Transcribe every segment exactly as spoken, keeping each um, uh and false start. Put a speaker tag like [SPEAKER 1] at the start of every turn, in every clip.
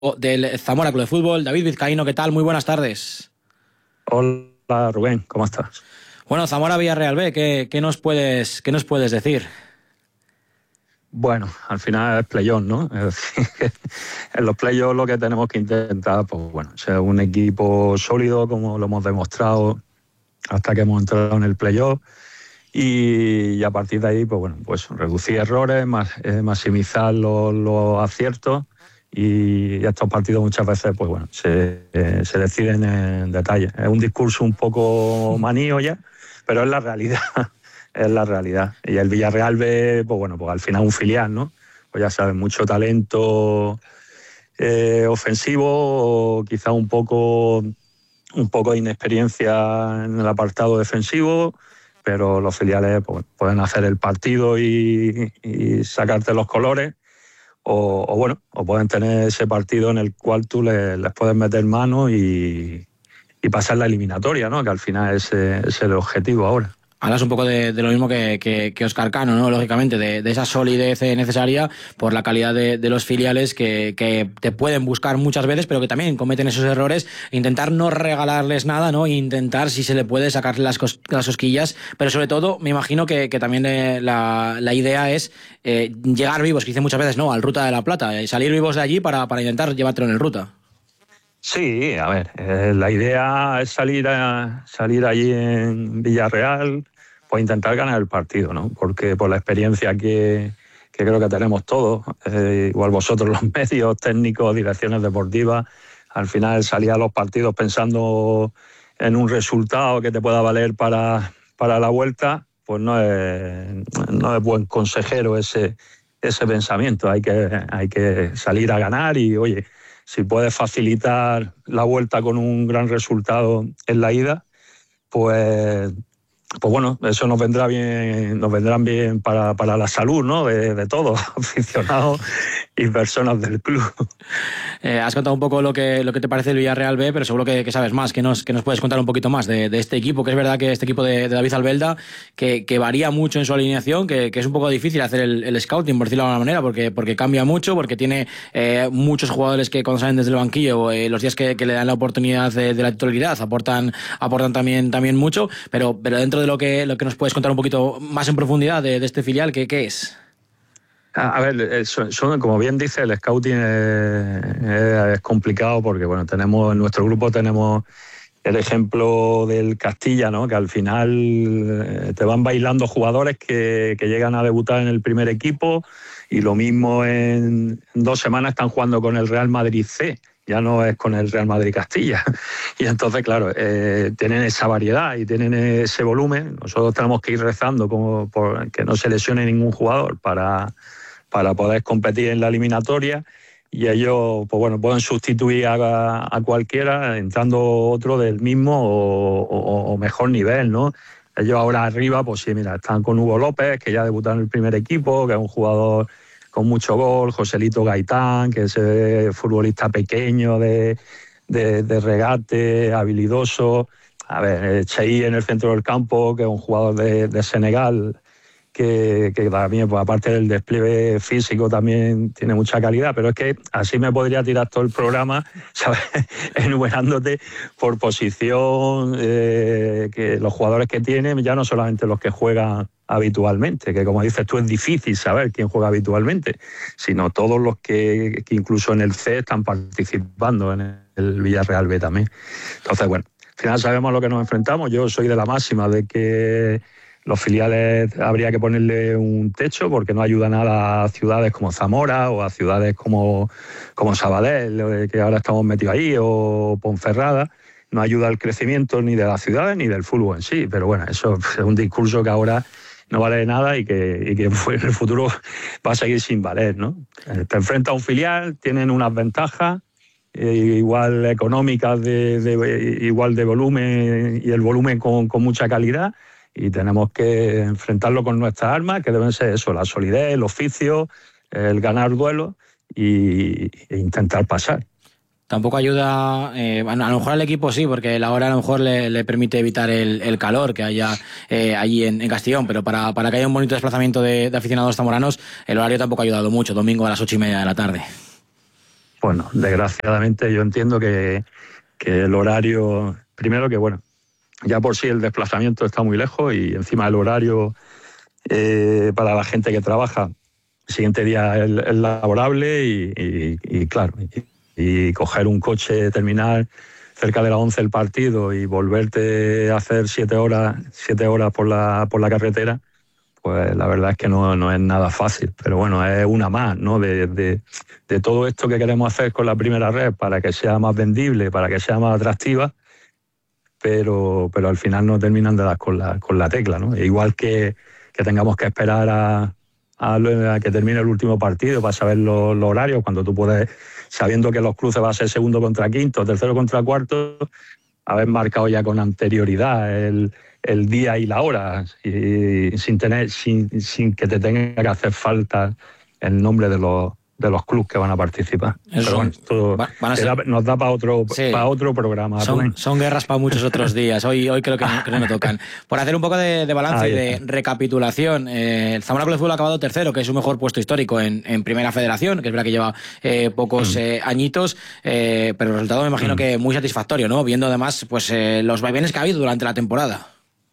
[SPEAKER 1] del Zamora Club de Fútbol. David Vizcaíno, ¿qué tal? Muy buenas tardes.
[SPEAKER 2] Hola Rubén, ¿cómo estás?
[SPEAKER 1] Bueno, Zamora Villarreal B, ¿qué, qué, nos puedes, ¿qué nos puedes decir?
[SPEAKER 2] Bueno, al final es play-on, ¿no? Es decir, en los play-on lo que tenemos que intentar, pues bueno, ser un equipo sólido, como lo hemos demostrado hasta que hemos entrado en el play-off, y, y a partir de ahí, pues bueno, pues reducir errores, más, eh, maximizar los, los aciertos, y estos partidos muchas veces, pues bueno, se, eh, se deciden en detalle. Es un discurso un poco manío ya, pero es la realidad. Es la realidad. Y el Villarreal B, pues bueno, pues al final un filial, ¿no? Pues ya sabes, mucho talento eh, ofensivo, o quizá un poco, un poco de inexperiencia en el apartado defensivo, pero los filiales pues, pueden hacer el partido y, y sacarte los colores, o, o bueno, o pueden tener ese partido en el cual tú les, les puedes meter mano y, y pasar la eliminatoria, ¿no? Que al final ese es el objetivo ahora.
[SPEAKER 1] Hablas un poco de, de lo mismo que, que, que Óscar Cano, ¿no? Lógicamente, de, de esa solidez necesaria por la calidad de, de los filiales que, que te pueden buscar muchas veces, pero que también cometen esos errores. Intentar no regalarles nada, ¿no? Intentar, si se le puede, sacarle las, cos, las cosquillas, pero sobre todo, me imagino que, que también eh, la, la idea es eh, llegar vivos, que dice muchas veces, ¿no? Al Ruta de la Plata, eh, salir vivos de allí para, para intentar llevártelo en el Ruta.
[SPEAKER 2] Sí, a ver, eh, la idea es salir a, salir allí en Villarreal, pues intentar ganar el partido, ¿no? Porque por la experiencia que, que creo que tenemos todos, eh, igual vosotros los medios, técnicos, direcciones deportivas, al final salir a los partidos pensando en un resultado que te pueda valer para, para la vuelta, pues no es, no es buen consejero ese, ese pensamiento. Hay que, hay que salir a ganar y, oye, si puedes facilitar la vuelta con un gran resultado en la ida, pues, pues bueno, eso nos vendrá bien, nos vendrán bien para, para la salud, ¿no? De, de todos, aficionados y personas del club.
[SPEAKER 1] Eh, has contado un poco lo que, lo que te parece el Villarreal B, pero seguro que, que sabes más, que nos, que nos puedes contar un poquito más de, de este equipo, que es verdad que este equipo de, de David Albelda, que, que varía mucho en su alineación, que, que es un poco difícil hacer el, el scouting, por decirlo de alguna manera, porque, porque cambia mucho, porque tiene eh, muchos jugadores que cuando salen desde el banquillo, eh, los días que, que le dan la oportunidad de, de la titularidad, aportan, aportan también, también mucho, pero, pero dentro de lo que, lo que nos puedes contar un poquito más en profundidad de, de este filial, ¿qué, qué es?
[SPEAKER 2] A ver, son, son, como bien dice, el scouting es, es complicado porque, bueno, tenemos en nuestro grupo tenemos el ejemplo del Castilla, ¿no? Que al final te van bailando jugadores que, que llegan a debutar en el primer equipo y lo mismo en, en dos semanas están jugando con el Real Madrid C, ya no es con el Real Madrid Castilla. Y entonces, claro, eh, tienen esa variedad y tienen ese volumen. Nosotros tenemos que ir rezando como por que no se lesione ningún jugador para... para poder competir en la eliminatoria, y ellos pues bueno, pueden sustituir a, a cualquiera entrando otro del mismo o, o, o mejor nivel, ¿no? Ellos ahora arriba, pues sí, mira, están con Hugo López, que ya debutó en el primer equipo, que es un jugador con mucho gol, Joselito Gaitán, que es un futbolista pequeño de, de, de regate, habilidoso. A ver, Cheí en el centro del campo, que es un jugador de, de Senegal, Que, que también, pues aparte del despliegue físico, también tiene mucha calidad, pero es que así me podría tirar todo el programa, ¿sabes? Enumerándote por posición eh, que los jugadores que tienen, ya no solamente los que juegan habitualmente, que como dices tú es difícil saber quién juega habitualmente, sino todos los que, que incluso en el C están participando en el Villarreal B también. Entonces, bueno, al final sabemos a lo que nos enfrentamos. Yo soy de la máxima de que los filiales habría que ponerle un techo porque no ayuda nada a ciudades como Zamora o a ciudades como, como Sabadell, que ahora estamos metidos ahí, o Ponferrada. No ayuda al crecimiento ni de las ciudades ni del fútbol en sí. Pero bueno, eso es un discurso que ahora no vale de nada y que, y que en el futuro va a seguir sin valer, ¿no? Te enfrentas a un filial, tienen unas ventajas, eh, igual económicas, de, de, igual de volumen, y el volumen con, con mucha calidad. Y tenemos que enfrentarlo con nuestras armas, que deben ser eso, la solidez, el oficio, el ganar duelos y, e intentar pasar.
[SPEAKER 1] Tampoco ayuda, eh, a lo mejor al equipo sí, porque la hora a lo mejor le, le permite evitar el, el calor que haya eh, allí en, en Castellón, pero para, para que haya un bonito desplazamiento de, de aficionados zamoranos, el horario tampoco ha ayudado mucho, domingo a las ocho y media de la tarde.
[SPEAKER 2] Bueno, desgraciadamente yo entiendo que, que el horario, primero que bueno, ya por sí el desplazamiento está muy lejos y encima el horario eh, para la gente que trabaja, el siguiente día es, es laborable y, y, y claro, y, y coger un coche, terminar cerca de las once el partido y volverte a hacer siete horas, siete horas por la, por la carretera, pues la verdad es que no, no es nada fácil. Pero bueno, es una más, ¿no? De, de, de todo esto que queremos hacer con la primera red para que sea más vendible, para que sea más atractiva, pero, pero al final no terminan de dar con la, con la tecla, ¿no? Igual que, que tengamos que esperar a, a, a que termine el último partido para saber los, los horarios, cuando tú puedes, sabiendo que los cruces va a ser segundo contra quinto, tercero contra cuarto, haber marcado ya con anterioridad el, el día y la hora, y, sin, tener, sin, sin que te tenga que hacer falta el nombre de los de los clubes que van a participar.
[SPEAKER 1] Eso
[SPEAKER 2] Pero bueno, esto
[SPEAKER 1] va, van a ser,
[SPEAKER 2] da, nos da para otro,
[SPEAKER 1] sí,
[SPEAKER 2] para otro programa.
[SPEAKER 1] Son, son guerras para muchos otros días. Hoy, hoy creo que no, que no me tocan. Por hacer un poco de, de balance y de recapitulación, eh, el Zamora Club de Fútbol ha acabado tercero, que es su mejor puesto histórico en, en Primera Federación, que es verdad que lleva eh, pocos mm. eh, añitos, eh, pero el resultado me imagino mm. que muy satisfactorio, ¿no? Viendo además pues eh, los vaivenes que ha habido durante la temporada.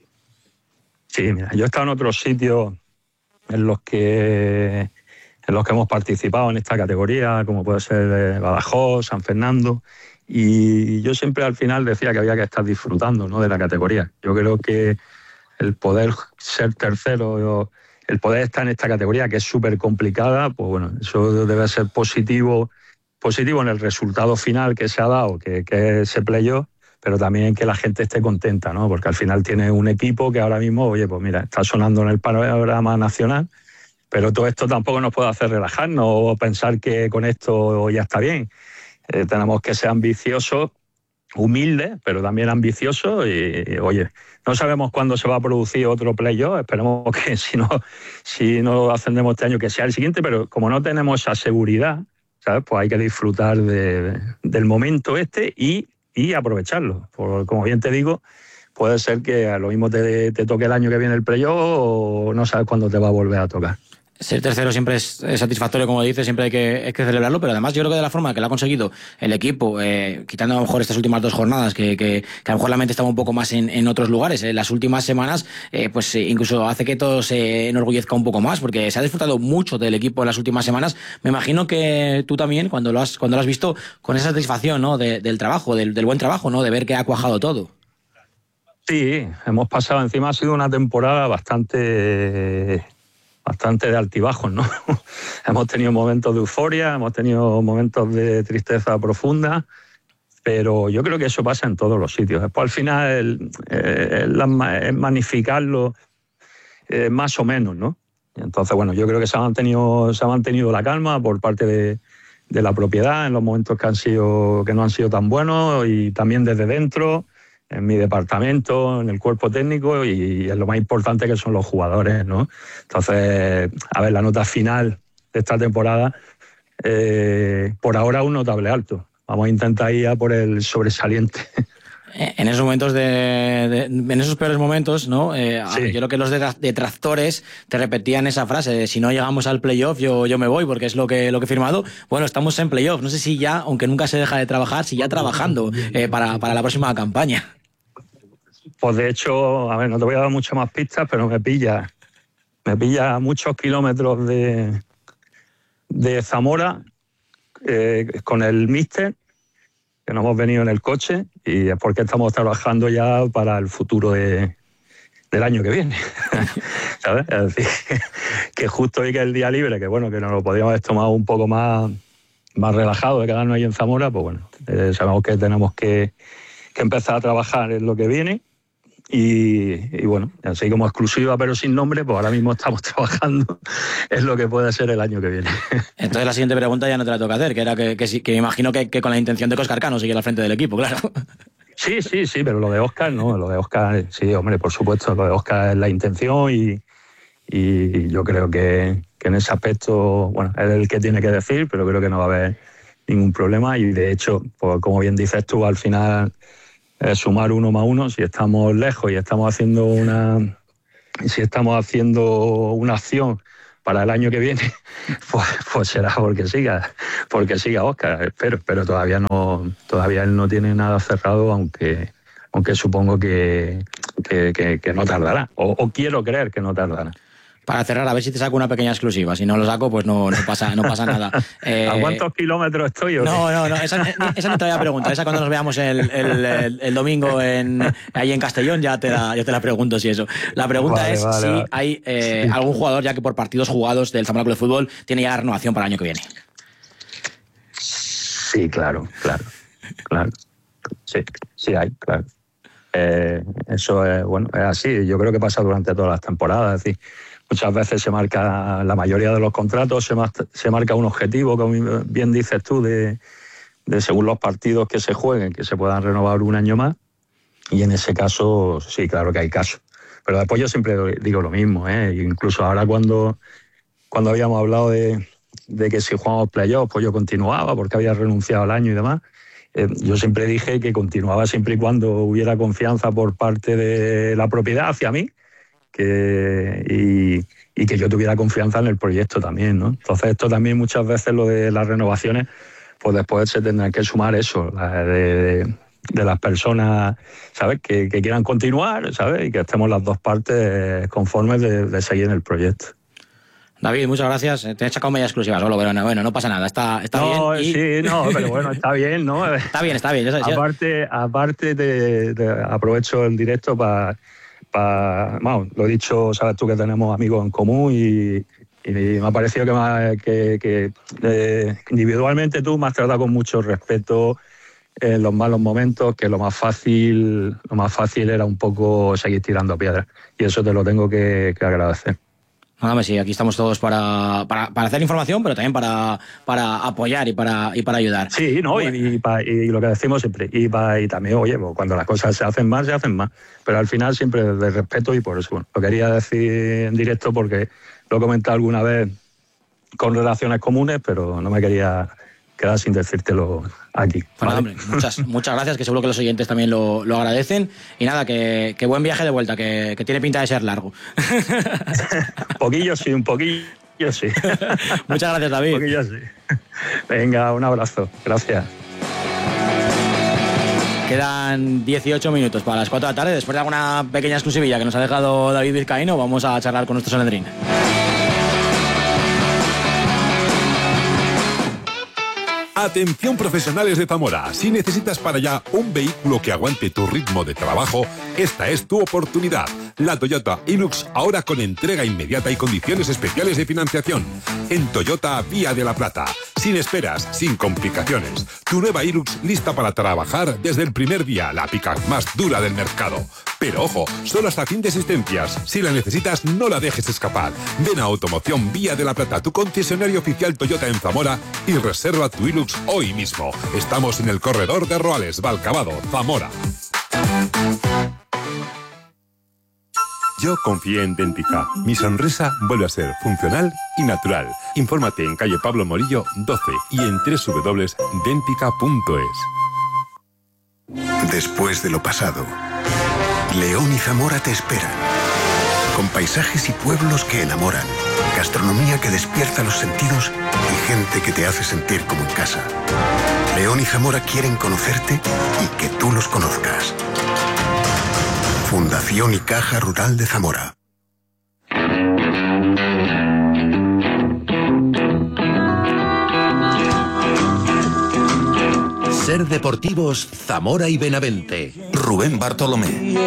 [SPEAKER 2] Sí, mira, yo he estado en otros sitios en los que en los que hemos participado en esta categoría, como puede ser Badajoz, San Fernando, y yo siempre al final decía que había que estar disfrutando, ¿no?, de la categoría. Yo creo que el poder ser tercero, el poder estar en esta categoría, que es súper complicada, pues bueno, eso debe ser positivo, positivo en el resultado final que se ha dado, que, que es ese playoff, pero también que la gente esté contenta, ¿no?, porque al final tiene un equipo que ahora mismo, oye, pues mira, está sonando en el panorama nacional, pero todo esto tampoco nos puede hacer relajarnos o pensar que con esto ya está bien. Eh, tenemos que ser ambiciosos, humildes, pero también ambiciosos. Y, y, oye, no sabemos cuándo se va a producir otro playoff. Esperemos que si no, si no ascendemos este año, que sea el siguiente. Pero como no tenemos esa seguridad, ¿sabes?, pues hay que disfrutar de, del momento este y, y aprovecharlo. Por, como bien te digo, puede ser que a lo mismo te, te toque el año que viene el playoff o no sabes cuándo te va a volver a tocar.
[SPEAKER 1] Ser tercero siempre es satisfactorio, como dices, siempre hay que, hay que celebrarlo, pero además yo creo que de la forma que lo ha conseguido el equipo, eh, quitando a lo mejor estas últimas dos jornadas, que, que, que a lo mejor la mente estaba un poco más en, en otros lugares, en eh, las últimas semanas, eh, pues eh, incluso hace que todo se enorgullezca un poco más, porque se ha disfrutado mucho del equipo en las últimas semanas. Me imagino que tú también, cuando lo has, cuando lo has visto, con esa satisfacción, ¿no?, de, del trabajo, del, del buen trabajo, ¿no?, de ver que ha cuajado todo.
[SPEAKER 2] Sí, hemos pasado, encima ha sido una temporada bastante... bastante de altibajos, ¿no? Hemos tenido momentos de euforia, hemos tenido momentos de tristeza profunda, pero yo creo que eso pasa en todos los sitios. Después, al final, es eh, magnificarlo eh, más o menos, ¿no? Entonces, bueno, yo creo que se ha mantenido, se ha mantenido la calma por parte de, de la propiedad en los momentos que han sido, que no han sido tan buenos, y también desde dentro, en mi departamento, en el cuerpo técnico, y en lo más importante que son los jugadores, ¿no? Entonces, a ver, la nota final de esta temporada, eh, por ahora un notable alto. Vamos a intentar ir a por el sobresaliente.
[SPEAKER 1] En esos momentos de, de en esos peores momentos, ¿no? Eh, sí. Yo creo que los detractores te repetían esa frase de si no llegamos al playoff, yo, yo me voy, porque es lo que, lo que he firmado. Bueno, estamos en playoff. No sé si ya, aunque nunca se deja de trabajar, si ya trabajando eh, para, para la próxima campaña.
[SPEAKER 2] Pues de hecho, a ver, no te voy a dar muchas más pistas, pero me pilla, me pilla a muchos kilómetros de, de Zamora eh, con el míster, que nos hemos venido en el coche, y es porque estamos trabajando ya para el futuro de, del año que viene. ¿Sabes? Es decir, que justo hoy que es el día libre, que bueno, que nos lo podíamos haber tomado un poco más, más relajado de quedarnos ahí en Zamora, pues bueno, eh, sabemos que tenemos que, que empezar a trabajar en lo que viene. Y, y bueno, así como exclusiva pero sin nombre, pues ahora mismo estamos trabajando en lo que puede ser el año que viene.
[SPEAKER 1] Entonces la siguiente pregunta ya no te la toca hacer, que era que, que, que me imagino que, que con la intención de que Óscar Cano sigue al frente del equipo, claro.
[SPEAKER 2] Sí, sí, sí, pero lo de Óscar no, lo de Óscar, sí, hombre, por supuesto, lo de Óscar es la intención, y, y yo creo que, que en ese aspecto, bueno, es el que tiene que decir, pero creo que no va a haber ningún problema, y de hecho, pues como bien dices tú, al final... Eh, sumar uno más uno, si estamos lejos y estamos haciendo una si estamos haciendo una acción para el año que viene, pues, pues será porque siga, porque siga Óscar, espero, pero todavía no, todavía él no tiene nada cerrado, aunque, aunque supongo que, que, que, que no tardará, o, o quiero creer que no tardará.
[SPEAKER 1] Para cerrar, a ver si te saco una pequeña exclusiva. Si no lo saco, pues no, no, pasa, no pasa nada.
[SPEAKER 2] Eh, ¿A cuántos kilómetros estoy? ¿O
[SPEAKER 1] no, no, no, esa, esa no te la voy a preguntar. Esa cuando nos veamos el, el, el, el domingo en, ahí en Castellón, ya te la, yo te la pregunto si eso. La pregunta vale, es vale, si vale. hay eh, sí. algún jugador, ya que por partidos jugados del Zamora Club de Fútbol, tiene ya la renovación para el año que viene.
[SPEAKER 2] Sí, claro, claro, claro. Sí, sí hay, claro. Eh, eso es, bueno, es así. Yo creo que pasa durante todas las temporadas. Es decir, muchas veces se marca, la mayoría de los contratos, se, mar, se marca un objetivo, como bien dices tú, de, de según los partidos que se jueguen, que se puedan renovar un año más. Y en ese caso, sí, claro que hay caso. Pero después yo siempre digo lo mismo, ¿eh? Incluso ahora cuando, cuando habíamos hablado de, de que si jugábamos playoffs, pues yo continuaba porque había renunciado al año y demás. Eh, yo siempre dije que continuaba siempre y cuando hubiera confianza por parte de la propiedad hacia mí, Que, y, y que yo tuviera confianza en el proyecto también, ¿no? Entonces esto también muchas veces lo de las renovaciones, pues después se tendrá que sumar eso, la de, de, de las personas, ¿sabes? Que, que quieran continuar, ¿sabes? Y que estemos las dos partes conformes de, de seguir en el proyecto.
[SPEAKER 1] David, muchas gracias. Te he sacado media exclusiva solo, pero no, bueno, no pasa nada, está, está
[SPEAKER 2] no,
[SPEAKER 1] bien. Y...
[SPEAKER 2] Sí, no, pero bueno, está bien, ¿no?
[SPEAKER 1] Está bien, está bien. Yo sé,
[SPEAKER 2] aparte,
[SPEAKER 1] yo...
[SPEAKER 2] aparte de, de aprovecho el directo para... Pa, bueno, lo he dicho, sabes tú que tenemos amigos en común y, y me ha parecido que, me, que, que eh, individualmente tú me has tratado con mucho respeto en los malos momentos, que lo más fácil lo más fácil era un poco seguir tirando piedras, y eso te lo tengo que, que agradecer.
[SPEAKER 1] Nada, sí, aquí estamos todos para, para, para hacer información, pero también para, para apoyar y para, y para ayudar.
[SPEAKER 2] Sí, ¿no? Bueno. Y, y, pa, y lo que decimos siempre, y, pa, y también, oye, pues cuando las cosas se hacen más, se hacen más, pero al final siempre de respeto, y por eso, bueno, lo quería decir en directo porque lo he comentado alguna vez con relaciones comunes, pero no me quería quedar sin decírtelo aquí.
[SPEAKER 1] Bueno,
[SPEAKER 2] ¿vale?
[SPEAKER 1] hombre, muchas, muchas gracias, que seguro que los oyentes también lo, lo agradecen. Y nada, que, que buen viaje de vuelta, que, que tiene pinta de ser largo.
[SPEAKER 2] Un poquillo sí, un poquillo sí.
[SPEAKER 1] Muchas gracias, David.
[SPEAKER 2] Un poquillo sí. Venga, un abrazo. Gracias.
[SPEAKER 1] Quedan dieciocho minutos para las cuatro de la tarde. Después de alguna pequeña exclusivilla que nos ha dejado David Vizcaíno, vamos a charlar con nuestro Sanedrín.
[SPEAKER 3] Atención profesionales de Zamora, si necesitas para allá un vehículo que aguante tu ritmo de trabajo, esta es tu oportunidad. La Toyota Hilux, ahora con entrega inmediata y condiciones especiales de financiación. En Toyota Vía de la Plata, sin esperas, sin complicaciones. Tu nueva Hilux lista para trabajar desde el primer día, la pick-up más dura del mercado. Pero ojo, solo hasta fin de existencias. Si la necesitas, no la dejes escapar. Ven a Automoción Vía de la Plata, tu concesionario oficial Toyota en Zamora, y reserva tu Hilux hoy mismo. Estamos en el corredor de Roales, Valcavado, Zamora. Yo confié en Dentica. Mi sonrisa vuelve a ser funcional y natural. Infórmate en calle Pablo Morillo doce y en doble u doble u doble u punto dentica punto es.
[SPEAKER 4] Después de lo pasado, León y Zamora te esperan. Con paisajes y pueblos que enamoran, gastronomía que despierta los sentidos y gente que te hace sentir como en casa. León y Zamora quieren conocerte y que tú los conozcas. Fundación y Caja Rural de Zamora.
[SPEAKER 5] Ser Deportivos Zamora y Benavente. Rubén Bartolomé.